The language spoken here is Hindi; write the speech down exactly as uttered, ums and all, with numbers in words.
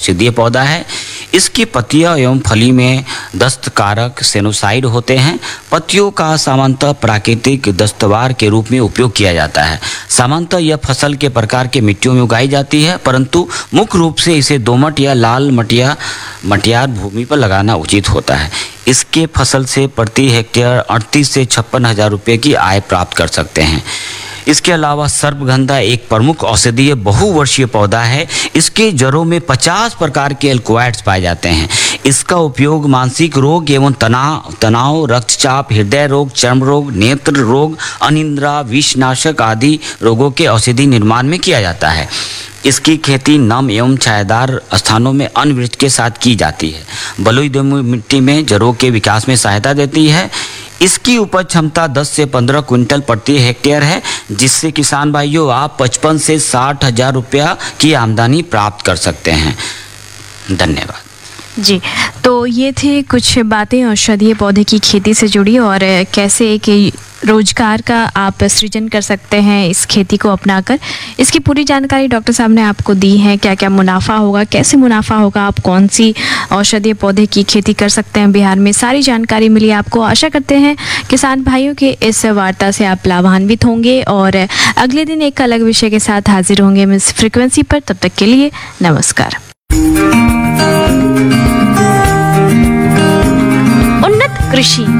औषधीय पौधा है। इसकी पत्तियां एवं फली में दस्तकारक सेनोसाइड होते हैं। पत्तियों का सामान्यतः प्राकृतिक दस्तवार के रूप में उपयोग किया जाता है। सामान्यतः यह फसल के प्रकार के मिट्टियों में उगाई जाती है, परंतु मुख्य रूप से इसे दोमट या लाल मटिया मटियार भूमि पर लगाना उचित होता है। इसके फसल से प्रति हेक्टेयर अड़तीस से छप्पन हजार रुपये की आय प्राप्त कर सकते हैं। इसके अलावा सर्पगंधा एक प्रमुख औषधीय बहुवर्षीय पौधा है। इसके जड़ों में पचास प्रकार के एल्कोइड्स पाए जाते हैं। इसका उपयोग मानसिक रोग एवं तनाव तनाव रक्तचाप, हृदय रोग, चर्म रोग, नेत्र रोग, अनिद्रा, विषनाशक आदि रोगों के औषधि निर्माण में किया जाता है। इसकी खेती नम एवं छायादार स्थानों में अन्य वृक्ष के साथ की जाती है। बलुई मिट्टी में जड़ों के विकास में सहायता देती है। इसकी उपज क्षमता दस से पंद्रह क्विंटल प्रति हेक्टेयर है, जिससे किसान भाइयों आप पचपन से साठ हजार रुपया की आमदनी प्राप्त कर सकते हैं। धन्यवाद जी। तो ये थे कुछ बातें औषधीय पौधे की खेती से जुड़ी और कैसे एक रोजगार का आप सृजन कर सकते हैं इस खेती को अपनाकर। इसकी पूरी जानकारी डॉक्टर साहब ने आपको दी है। क्या क्या मुनाफा होगा, कैसे मुनाफा होगा, आप कौन सी औषधीय पौधे की खेती कर सकते हैं बिहार में, सारी जानकारी मिली आपको। आशा करते हैं किसान भाइयों के इस वार्ता से आप लाभान्वित होंगे और अगले दिन एक अलग विषय के साथ हाजिर होंगे इस फ्रिक्वेंसी पर। तब तक के लिए नमस्कार। उन्नत कृषि